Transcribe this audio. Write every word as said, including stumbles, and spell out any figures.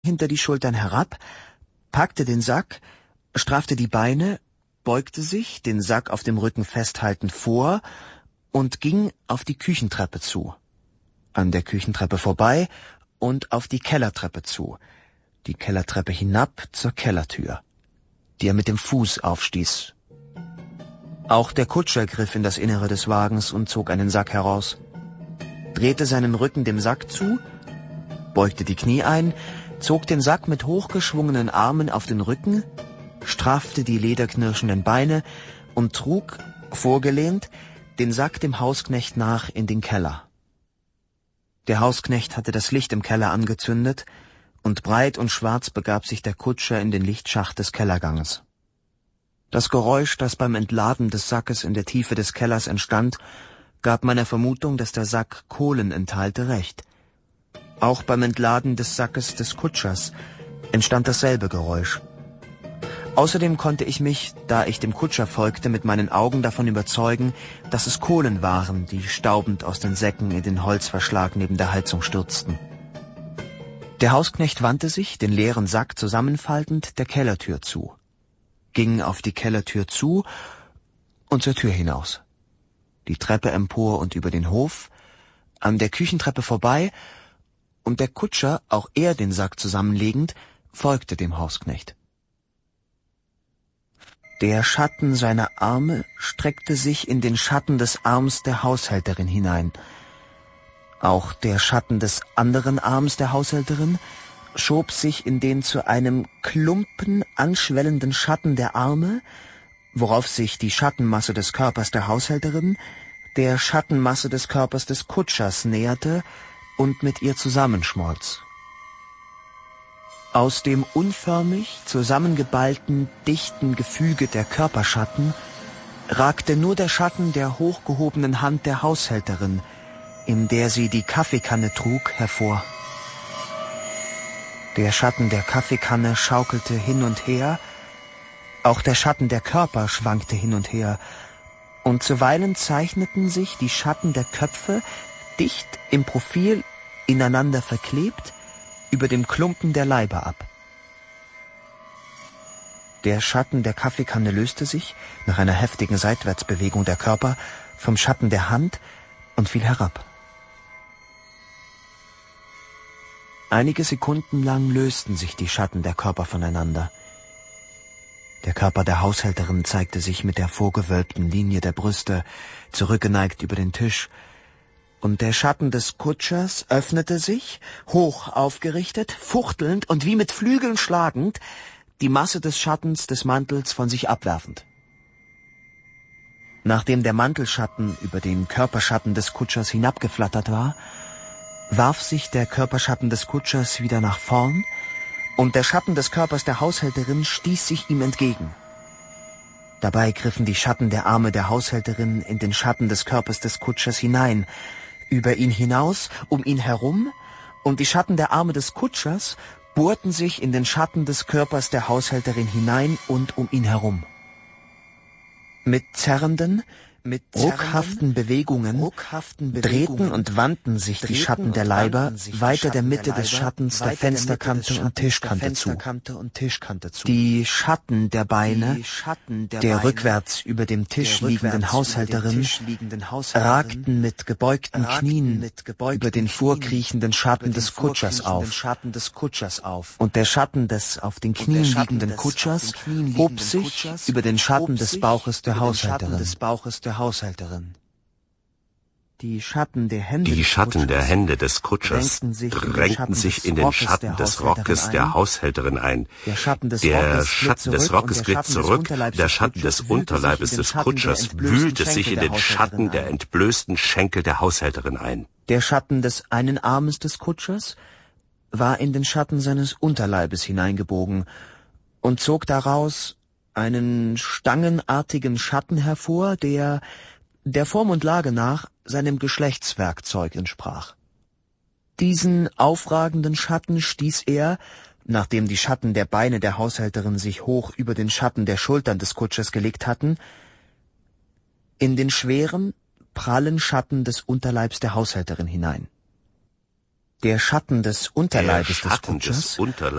hinter die Schultern herab, packte den Sack, straffte die Beine, beugte sich, den Sack auf dem Rücken festhaltend, vor und ging auf die Küchentreppe zu, an der Küchentreppe vorbei und auf die Kellertreppe zu, die Kellertreppe hinab zur Kellertür, die er mit dem Fuß aufstieß. Auch der Kutscher griff in das Innere des Wagens und zog einen Sack heraus, drehte seinen Rücken dem Sack zu, beugte die Knie ein, zog den Sack mit hochgeschwungenen Armen auf den Rücken, straffte die lederknirschenden Beine und trug, vorgelehnt, den Sack dem Hausknecht nach in den Keller. Der Hausknecht hatte das Licht im Keller angezündet, und breit und schwarz begab sich der Kutscher in den Lichtschacht des Kellerganges. Das Geräusch, das beim Entladen des Sackes in der Tiefe des Kellers entstand, gab meiner Vermutung, dass der Sack Kohlen enthalte, recht. Auch beim Entladen des Sackes des Kutschers entstand dasselbe Geräusch. Außerdem konnte ich mich, da ich dem Kutscher folgte, mit meinen Augen davon überzeugen, dass es Kohlen waren, die staubend aus den Säcken in den Holzverschlag neben der Heizung stürzten. Der Hausknecht wandte sich, den leeren Sack zusammenfaltend, der Kellertür zu, ging auf die Kellertür zu und zur Tür hinaus, die Treppe empor und über den Hof, an der Küchentreppe vorbei, und der Kutscher, auch er den Sack zusammenlegend, folgte dem Hausknecht. Der Schatten seiner Arme streckte sich in den Schatten des Arms der Haushälterin hinein. Auch der Schatten des anderen Arms der Haushälterin schob sich in den zu einem Klumpen anschwellenden Schatten der Arme, worauf sich die Schattenmasse des Körpers der Haushälterin der Schattenmasse des Körpers des Kutschers näherte und mit ihr zusammenschmolz. Aus dem unförmig zusammengeballten, dichten Gefüge der Körperschatten ragte nur der Schatten der hochgehobenen Hand der Haushälterin, in der sie die Kaffeekanne trug, hervor. Der Schatten der Kaffeekanne schaukelte hin und her, auch der Schatten der Körper schwankte hin und her, und zuweilen zeichneten sich die Schatten der Köpfe dicht im Profil ineinander verklebt über dem Klumpen der Leiber ab. Der Schatten der Kaffeekanne löste sich, nach einer heftigen Seitwärtsbewegung der Körper, vom Schatten der Hand und fiel herab. Einige Sekunden lang lösten sich die Schatten der Körper voneinander. Der Körper der Haushälterin zeigte sich mit der vorgewölbten Linie der Brüste, zurückgeneigt über den Tisch, und der Schatten des Kutschers öffnete sich, hoch aufgerichtet, fuchtelnd und wie mit Flügeln schlagend, die Masse des Schattens des Mantels von sich abwerfend. Nachdem der Mantelschatten über den Körperschatten des Kutschers hinabgeflattert war, warf sich der Körperschatten des Kutschers wieder nach vorn, und der Schatten des Körpers der Haushälterin stieß sich ihm entgegen. Dabei griffen die Schatten der Arme der Haushälterin in den Schatten des Körpers des Kutschers hinein, über ihn hinaus, um ihn herum, und die Schatten der Arme des Kutschers bohrten sich in den Schatten des Körpers der Haushälterin hinein und um ihn herum. Mit zerrenden, mit ruckhaften Bewegungen, ruckhaften Bewegungen drehten und wandten sich die Schatten der Leiber weiter der Mitte des Schattens der Fensterkante und Tischkante zu. Die Schatten der Beine der rückwärts über dem Tisch liegenden Haushälterin ragten mit gebeugten Knien über den vorkriechenden Schatten des Kutschers auf, und der Schatten des auf den Knien liegenden Kutschers hob sich über den Schatten des Bauches der Haushälterin. Haushälterin. Die Schatten der Hände, Die Schatten der Hände des Kutschers drängten sich in den Schatten des Rockes der Haushälterin ein. Der Schatten des Rockes glitt zurück, der Schatten des Unterleibes des Kutschers wühlte sich in den Schatten der entblößten Schenkel der Haushälterin ein. Der Schatten des einen Armes des Kutschers war in den Schatten seines Unterleibes hineingebogen und zog daraus einen stangenartigen Schatten hervor, der, der Form und Lage nach, seinem Geschlechtswerkzeug entsprach. Diesen aufragenden Schatten stieß er, nachdem die Schatten der Beine der Haushälterin sich hoch über den Schatten der Schultern des Kutschers gelegt hatten, in den schweren, prallen Schatten des Unterleibs der Haushälterin hinein. Der Schatten des Unterleibes des Kutschers